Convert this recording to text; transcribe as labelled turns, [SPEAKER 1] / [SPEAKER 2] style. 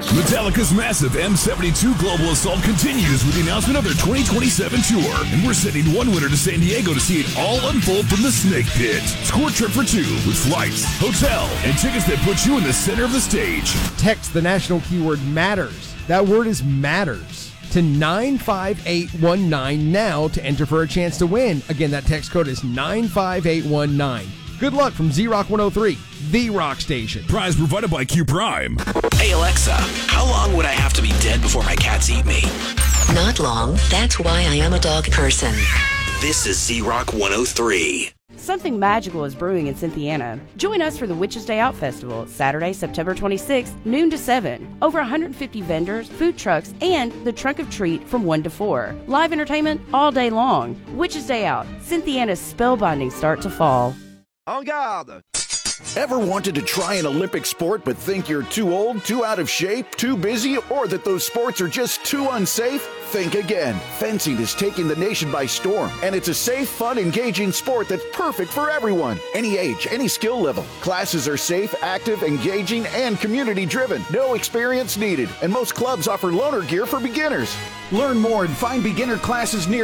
[SPEAKER 1] Metallica's massive M72 Global Assault continues with the announcement of their 2027 tour, and we're sending one winner to San Diego to see it all unfold from the Snake Pit. Score a trip for two with flights, hotel, and tickets that put you in the center of the stage.
[SPEAKER 2] Text the national keyword MATTERS. That word is MATTERS to 95819 now to enter for a chance to win. Again, that text code is 95819. Good luck from Z-Rock 103, the rock station.
[SPEAKER 1] Prize provided by Q Prime.
[SPEAKER 3] Hey Alexa, how long would I have to be dead before my cats eat me?
[SPEAKER 4] Not long. That's why I am a dog person.
[SPEAKER 3] This is Z-Rock 103.
[SPEAKER 5] Something magical is brewing in Cynthiana. Join us for the Witches Day Out Festival, Saturday, September 26th, noon to 7. Over 150 vendors, food trucks, and the Trunk of Treat from 1 to 4. Live entertainment all day long. Witches Day Out, Cynthiana's spellbinding start to fall.
[SPEAKER 6] En garde! Ever wanted to try an Olympic sport but think you're too old, too out of shape, too busy, or that those sports are just too unsafe? Think again. Fencing is taking the nation by storm, and it's a safe, fun, engaging sport that's perfect for everyone. Any age, any skill level. Classes are safe, active, engaging, and community-driven. No experience needed, and most clubs offer loaner gear for beginners. Learn more and find beginner classes near